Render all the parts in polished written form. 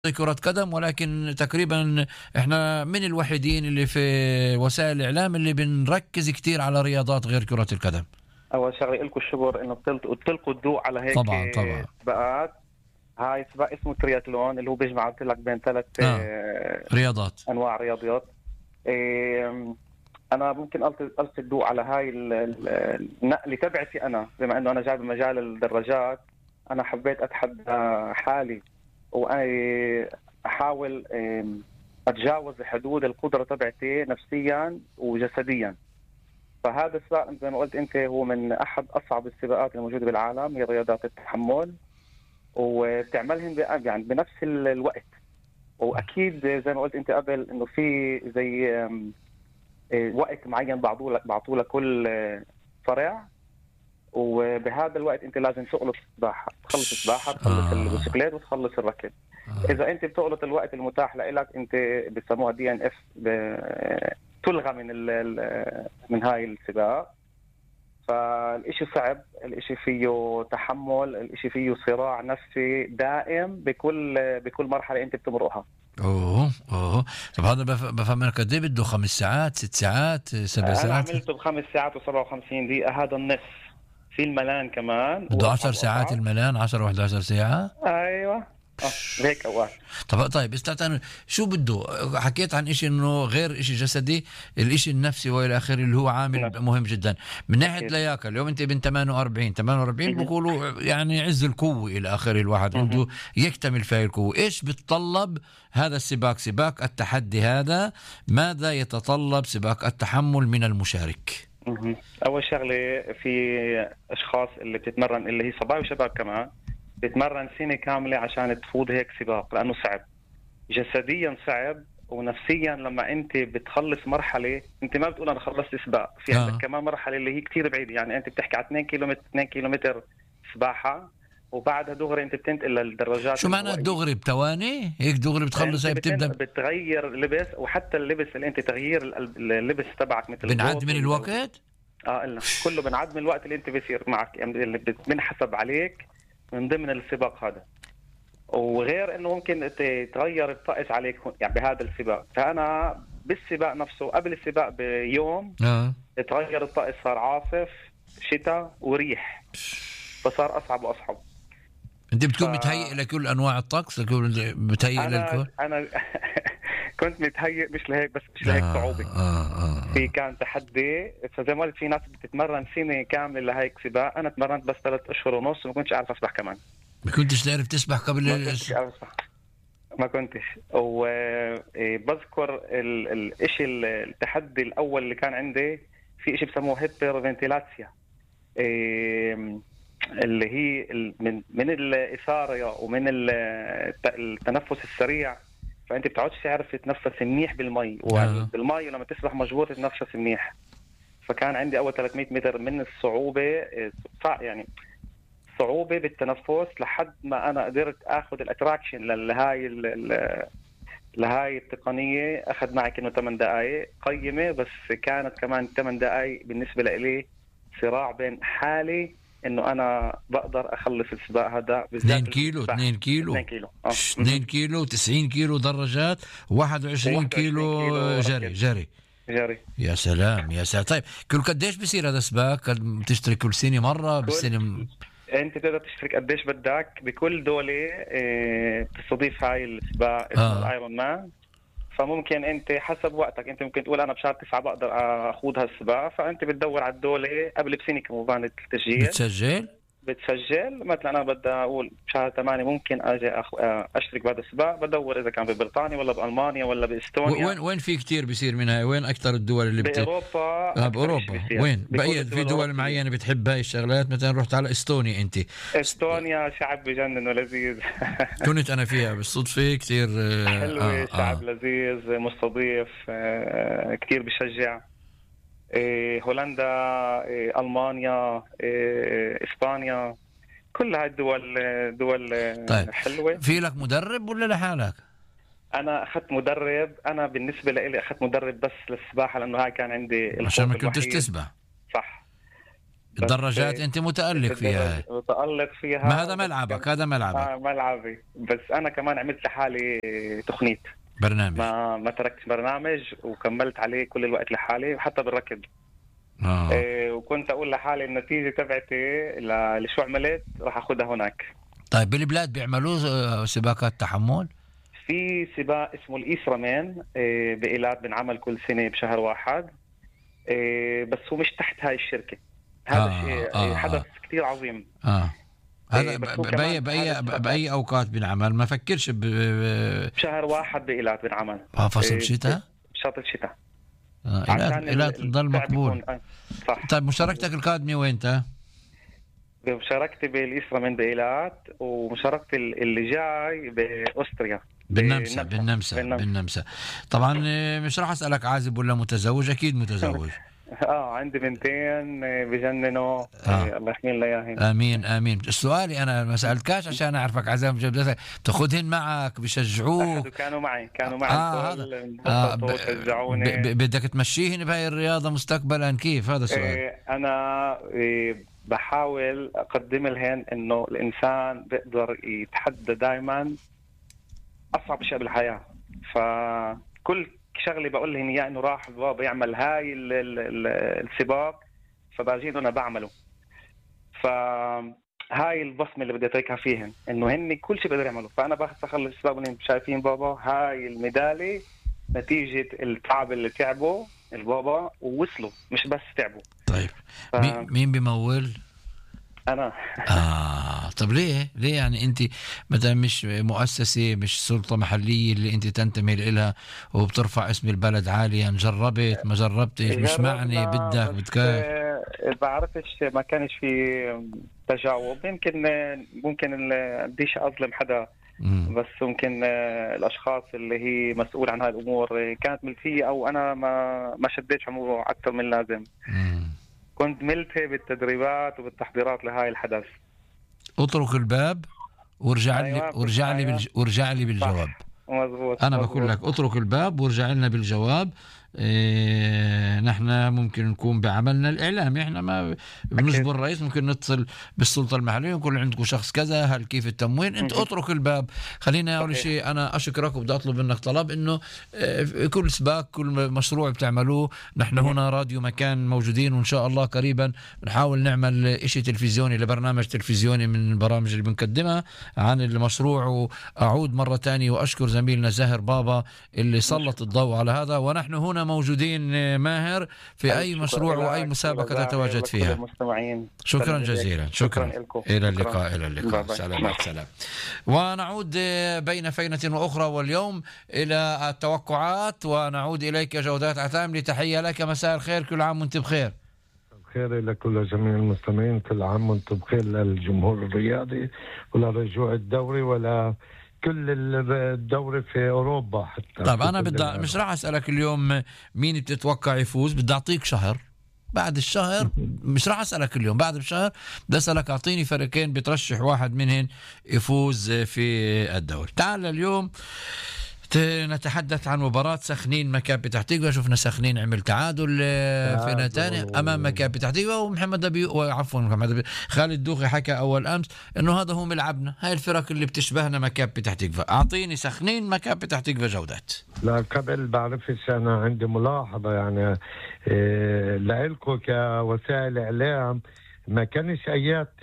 كرة قدم، ولكن تقريبا احنا من الوحيدين اللي في وسائل الإعلام اللي بنركز كتير على رياضات غير كرة القدم. اول شغله لكم الشكر انه بتلقوا الضوء على هيك طبعا سباقات. هاي سباق اسمه ترياتلون اللي هو بيجمع قلت لك بين ثلاث رياضات، انواع رياضيات. انا ممكن القي الضوء على هاي النقله تبعتي انا، بما انه انا جاي بمجال الدراجات. انا حبيت اتحدى حالي واحاول اتجاوز حدود القدره تبعتي نفسيا وجسديا. فهذا السباق زي ما قلت انت هو من احد اصعب السباقات الموجوده بالعالم، هي رياضات التحمل، وبتعملهم يعني بنفس الوقت. واكيد زي ما قلت انت قبل انه في زي وقت معين بعطوا لك كل فرع، وبهذا الوقت انت لازم تخلص السباحه، تخلص السباحه، تخلص البسكليت وتخلص الركض. اذا انت بتغلط الوقت المتاح لك انت بسموها DNF، تلغى من هاي السباق. فالإشي صعب، الإشي فيه تحمل، الإشي فيه صراع نفسي دائم بكل مرحلة أنت بتمرقها. طب هذا بفهم منك قد ايه بده؟ 5 ساعات 6 ساعات 7 ساعات؟ أنا عملته ب5 ساعات و57 دقيقة، هذا النص. في الملان كمان بده 10 ساعات الملان، 10 11 ساعة. أيوة هيك أوقات. طيب استنى، شو بده؟ حكيت عن إشي إنه غير إشي جسدي، الإشي النفسي وإلى آخره اللي هو عامل مهم جدا من ناحية لياقة. اليوم أنت بين 48 بقولوا يعني عز القوة إلى آخره، الواحد عنده يكتمل في القوة. إيش بتطلب هذا السباق، سباق التحدي هذا؟ ماذا يتطلب سباق التحمل من المشارك؟ أول شغلة في أشخاص اللي بتتمرن، اللي هي صبايا وشباب كمان، بتمرن سنة كاملة عشان تفوض هيك سباق، لأنه صعب جسديا، صعب ونفسيا. لما أنت بتخلص مرحلة، أنت ما بتقول أنا خلصت سباق، في عندك كمان مرحلة اللي هي كتير بعيدة. يعني أنت بتحكي على 2 كيلومتر سباحة، وبعدها دغري أنت بتنتقل للدراجات. شو معنى دغري؟ بتواني هيك دغري بتخلص؟ هي بتبدأ بتغير لبس، وحتى اللبس اللي أنت تغيير اللبس تبعك مثل بنعد من الوقت. إلا كله بنعد من الوقت اللي أنت بيصير معك، يعني اللي بنحسب عليك من ضمن السباق هذا. وغير انه ممكن تغير الطقس عليك يعني بهذا السباق. فانا بالسباق نفسه قبل السباق بيوم تغير الطقس، صار عاصف، شتاء وريح، فصار اصعب واصعب. انت بتكون متهيئ لكل انواع الطقس؟ متهيئ للكل؟ انا كنت متهيئ، مش لهيك بس، مش لهيك صعوبة. في كان تحدي. فزي ما قلت في ناس بتتمرن سنة كاملة لهيك سباق، انا تمرنت بس 3 أشهر ونص، وما كنتش اعرف اسبح كمان. ما كنتش تعرف تسبح قبل؟ ما كنتش. وبذكر الاشي التحدي الاول اللي كان عندي، في اشي بسموه هيبر فنتيلاتسيا، اللي هي من الإثارة ومن التنفس السريع. فانت بتعودش تعرف تتنفس منيح بالمي، وبالمي لما تسبح مجبور تتنفس منيح. فكان عندي اول 300 متر من الصعوبة، يعني صعوبة بالتنفس، لحد ما أنا قدرت أخذ الأتراكشن لهاي التقنية. أخذ معي كأنه 8 دقائق قيمة، بس كانت كمان 8 دقائق بالنسبة لي صراع بين حالي إنه أنا بقدر أخلص السباق هذا. 2 كيلو 2 كيلو 90 كيلو دراجات، 21 كيلو جري. يا سلام يا سلام. طيب كل قديش بصير هذا السباق؟ بتشترك كل سنة مرة بالسنة؟ انت تقدر تشترك قديش بدك بكل دولة تستضيف هاي السباق اسمه الايرون مان. فممكن انت حسب وقتك، انت ممكن تقول انا بشهر 9 بقدر اخوض هالسباق، فانت بتدور على الدولة قبل بسنة كمان التسجيل. بتسجل مثلا انا بدي اقول بشهر 8 ممكن اجي اشترك بهذا السباق. بدور اذا كان ببريطانيا ولا بالمانيا ولا باستونيا. وين في كتير بيصير منها؟ وين اكثر الدول اللي باوروبا؟ باوروبا. وين بقيت في دول معينه بتحب هاي الشغلات؟ مثلا رحت على استونيا انت؟ استونيا شعب بجنن ولذيذ. كنت انا فيها بالصدفه، كتير حلوه. شعب لذيذ مستضيف، كتير بشجع. هولندا، ألمانيا، إسبانيا، كل هاي دول طيب. حلوة. في لك مدرب ولا لحالك؟ أنا أخذت مدرب. أنا بالنسبة لي أخذت مدرب بس للسباحة، لأنه هاي كان عندي عشان ما كنتش تسبح. صح. الدراجات انت متألق فيها. متألق فيها. ما هذا ملعبك، هذا ملعبك. ملعبي. بس انا كمان عملت لحالي تقنية برنامج. ما تركت برنامج وكملت عليه كل الوقت لحالي وحتى بالركض. وكنت اقول لحالي النتيجة تبعتي لشو عملت راح اخذها هناك. طيب بالبلاد بيعملوا سباقات تحمل؟ في سباق اسمه الإسرامان بإيلات بنعمل كل سنة بشهر 1. بس هو مش تحت هاي الشركة. هذا شيء حدث كتير عظيم. هذا بأي أوقات بنعمل؟ ما فكرش بشهر 1 بإيلات بنعمل. فصل الشتاء؟ شهر الشتاء. إيلات تضل مقبول. صح. طيب مشاركتك القادمة وين انت؟ مشاركتي بالإسرامان بإيلات، ومشاركتي اللي جاي بأستريا بالنمسا. طبعا مش راح أسألك عازب ولا متزوج، أكيد متزوج. عندي بنتين بجننوا. الله يحمي لنا اياهن. امين. سؤالي انا ما سالتكاش عشان اعرفك عزام جبدتك، تاخذهن معك بشجعوك؟ كانوا معي شجعوني. بدك تمشيهن بهاي الرياضه مستقبلا كيف؟ هذا السؤال. انا بحاول اقدم لهن انه الانسان بيقدر يتحدى دائما اصعب شيء بالحياه. فكل شغلي بقول لهم اياه انه راح بابا يعمل هاي السباق، فباجي انا بعمله. فهاي البصمه اللي بدي اتركها فيهم، انه هن كل شيء بقدر يعملوا. فانا بخلص السباق وهم شايفين بابا هاي الميداليه نتيجه التعب اللي تعبوا البابا ووصلوا، مش بس تعبوا. طيب مين بيمول؟ أنا. طب ليه يعني أنت مثلا مش مؤسسة، مش سلطة محلية اللي أنت تنتمي لها وبترفع اسم البلد عاليا؟ جربت ما جربتش؟ مش معني بدك بعرفش، ما كانش في تجاوب. ممكن بديش أظلم حدا، بس ممكن الأشخاص اللي هي مسؤول عن هاي الأمور كانت ملكية، أو أنا ما شديتش عمره أكثر من لازم. كنت ملتهي بالتدريبات وبالتحضيرات لهاي الحدث. اترك الباب وارجع لي بالجواب. مزبوط. انا بقول لك اترك الباب وارجع لنا بالجواب. نحن ممكن نكون بعملنا الإعلامي، احنا ما بنجبر الرئيس، ممكن نتصل بالسلطة المحلية ونقول عندكم شخص كذا، هل كيف التموين؟ انت اترك الباب. خلينا اول شيء انا اشكرك وبدي اطلب منك طلب، انه كل سباق كل مشروع بتعملوه نحن هنا راديو مكان موجودين، وان شاء الله قريبا نحاول نعمل اشي تلفزيوني لبرنامج تلفزيوني من البرامج اللي بنقدمها عن المشروع. واعود مرة تانية واشكر زميلنا زاهر بابا اللي سلط الضوء على هذا، ونحن هنا موجودين ماهر في أي مشروع وأي مسابقة تتواجد فيها. شكرا جزيلا. شكرا. إلى اللقاء. سلام. ونعود بين فينة وأخرى واليوم إلى التوقعات، ونعود إليك جودات عتام لتحية لك. مساء الخير، كل عام وانت بخير. خير لكل جميع المستمعين، كل عام وانتم بخير، للجمهور الرياضي ولرجوع الدوري ولا كل الدوري في أوروبا حتى. طيب أنا مش راح أسألك اليوم مين بتتوقع يفوز، بدي أعطيك شهر. بعد الشهر مش راح أسألك اليوم، بعد الشهر بدي أسألك أعطيني فريقين بترشح واحد منهن يفوز في الدوري. تعال اليوم نتحدث عن مباراة سخنين مكابي بتح تقوى. شفنا سخنين عمل تعادل في نتانيا أمام مكابي بتح تقوى، ومحمد خالد دوخي حكى أول أمس إنه هذا هو ملعبنا، هاي الفرق اللي بتشبهنا مكابي بتح تقوى. أعطيني سخنين مكابي بتح تقوى جودات. لا قبل بعرفش، أنا عندي ملاحظة يعني لإلكم كوسائل إعلام، ما كانش أيات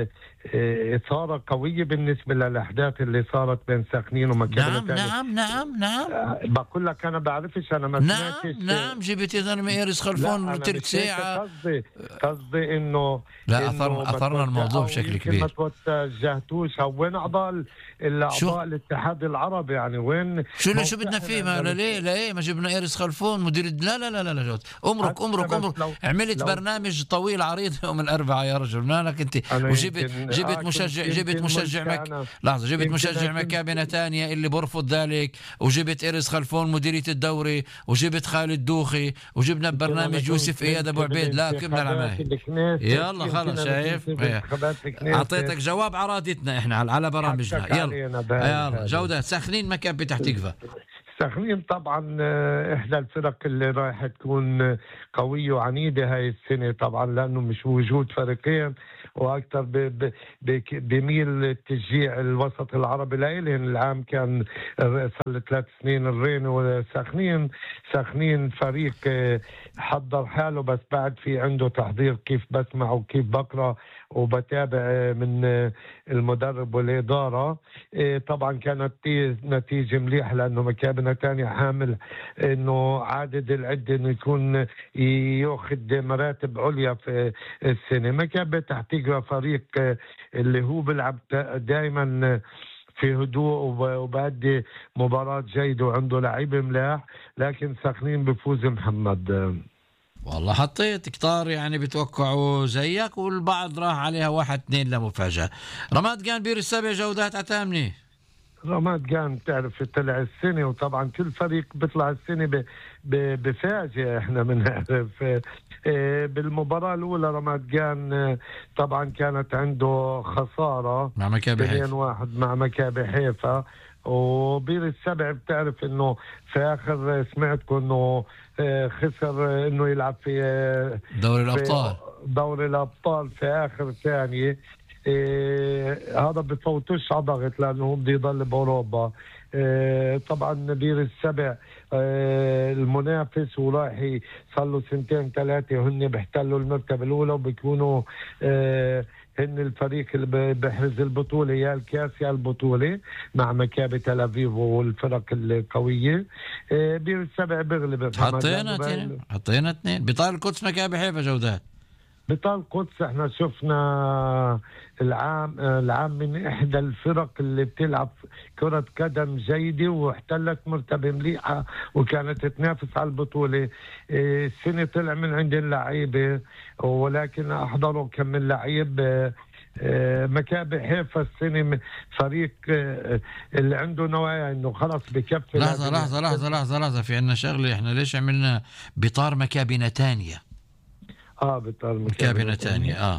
إثارة قوية بالنسبة للأحداث اللي صارت بين ساخنين ومكابي. نعم. بقول لك أنا بعرفش، أنا ما سمعتش. نعم جبت إذن إيرس خلفون تلت ساعة. قصدي إنه لا أثرنا الموضوع بشكل كبير. ما توجهتوش وين أعضاء الاتحاد العربي؟ يعني وين شو بدنا فيه؟ ما ليه ما جبنا إيرس خلفون مدير؟ لا جود. أمرك عملت برنامج طويل عريض يوم الأربعاء يا رجل، مالك أنت؟ جبت مشجع مكابي نتانيا اللي برفض ذلك، وجبت إيرس خلفون مديرية الدوري، وجبت خالد دوخي، وجبنا ببرنامج يوسف إياد أبو عبيد. لا كمنا العمايل. يلا خلص، شايف؟ أعطيتك جواب عرادتنا إحنا على برامجنا. يلا جودة سخنين مكابي تحت تقفى. سخنين طبعا إحدى الفرق اللي راح تكون قوية وعنيدة هاي السنة طبعا، لأنه مش وجود فريقين وأكثر بميل التشجيع الوسط العربي لإلهن. العام كان صار 3 سنين الرين وسخنين. سخنين فريق حضر حاله، بس بعد في عنده تحضير كيف بسمع وكيف بقرأ وبتابع من المدرب والإدارة. طبعا كانت نتيجة مليحة، لأنه مكابي نتانيا حامل إنه عدد العدة إنه يكون يأخذ مراتب عليا في السنة. مكابي تحتيجها فريق اللي هو بيلعب دائما في هدوء وبأدي مباراة جيدة وعنده لعيبة ملاح، لكن سخنين بفوز محمد. والله حطيت كتار يعني بتوقعوا زيك، والبعض راح عليها 1-2 لمفاجأة. رماد جان بير السابع جودات عتامني. رماد جان تعرف طلع السنة، وطبعا كل فريق بيطلع السنة بفاجئ. احنا بنعرف بالمباراة الأولى رماد جان طبعا كانت عنده خسارة مع مكابي حيفا 2-1 مع مكابي حيفا. وبير السبع بتعرف انه في اخر سمعتكم انه خسر انه يلعب في دوري الابطال في اخر ثانية. هذا بفوتوش على ضغط لانه بده يضل باوروبا. طبعا بير السبع المنافس وراح صار له 2-3 هن بيحتلوا المرتبة الأولى وبيكونوا هن الفريق اللي بيحرز البطولة، يا الكاس يا البطولة، مع مكابي تل أبيب والفرق القوية. بير السبع بيغلب. حطينا 2 بطال القدس مكابي حيفا جودات. بطال القدس احنا شفنا العام من احدى الفرق اللي بتلعب كرة قدم جيدة واحتلت مرتبة مليحة وكانت تنافس على البطولة. السنة طلع من عند اللعيبة، ولكن احضروا كم من لعيب. مكابي حيفا السنة فريق اللي عنده نوايا انه خلص بكفي. لحظة في عنا شغلة. احنا ليش عملنا بطار مكابي نتانيا؟ بطار مكابي نتانيا.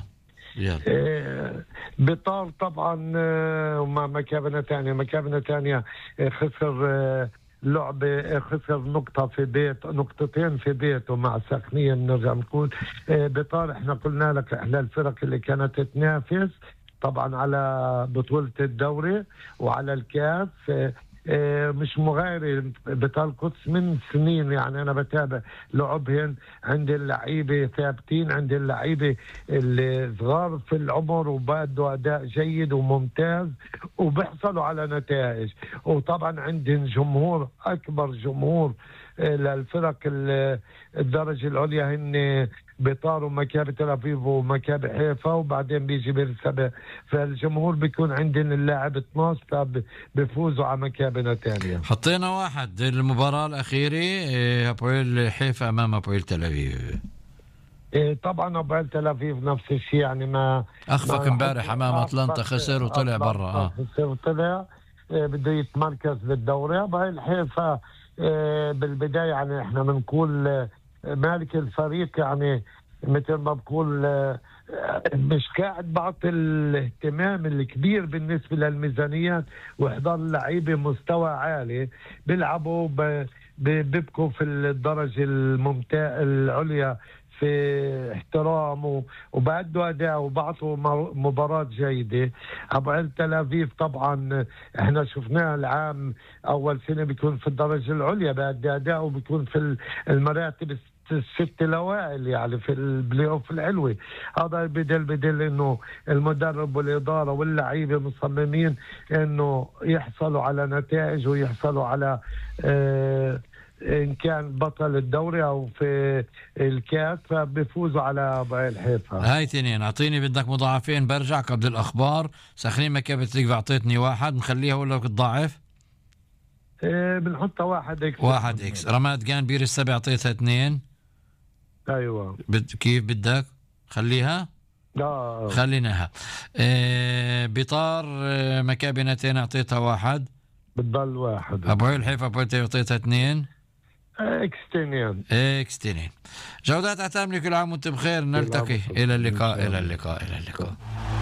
بطار طبعا ومع مكابي نتانيا خسر لعبة، خسر نقطتين في بيته مع سخنين. نرجع نقول بطار احنا قلنا لك احنا الفرق اللي كانت تنافس طبعا على بطولة الدوري وعلى الكاس. مش مغايرة بطال القدس من سنين، يعني أنا بتابع لعبهن. عند اللعيبة ثابتين، عند اللعيبة اللي صغار في العمر وبادوا أداء جيد وممتاز وبيحصلوا على نتائج. وطبعا عندهم جمهور، أكبر جمهور للفرق الدرجة العليا هن بطار ومكابي تل أبيب ومكابي حيفا، وبعدين بيجي بير السبع. فالجمهور بيكون عندنا اللاعب 12 بيفوزوا على مكابي نتانيا. حطينا 1 المباراة الأخيرة أبويل حيفا أمام أبويل تل أبيب. طبعا أبويل تل أبيب نفس الشيء، يعني ما أخفق امبارح أمام أتلانتا، خسر وطلع برا. خسر وطلع بده يتمركز بالدوري. أبويل حيفا بالبداية يعني احنا بنقول مالك الفريق، يعني مثل ما بقول مش قاعد بعطي الاهتمام الكبير بالنسبة للميزانيات واحضار اللعيبة مستوى عالي بيلعبوا بيبقوا في الدرجة العليا في احترام وبعدوا أداء وبعطوا مباراة جيدة. أبويل تل أبيب طبعا احنا شفناه العام أول سنة بيكون في الدرجة العليا بعد أداء وبيكون في المراتب 6 الأوائل، يعني في البلاي اوف العلوي. هذا بدل انه المدرب والإدارة واللعيبة مصممين انه يحصلوا على نتائج ويحصلوا على إن كان بطل الدوري أو في الكاس فبيفوزوا على أبويل حيفا. هاي 2. أعطيني بدك مضاعفين برجع قبل الأخبار. سخنين مكابي تلقى أعطيتني 1 نخليها ولا بتضاعف؟ بنحطها 1 إكس. رماد جان بير السبع أعطيتها 2. أيوة. كيف بدك خليها؟ لا خليناها. بطار مكابي نتين أعطيتها 1. بتضل 1. أبويل حيفا أعطيتها 2. إكس 2. جودات عتامني، كل عام وانت بخير. نلتقي. إلى اللقاء.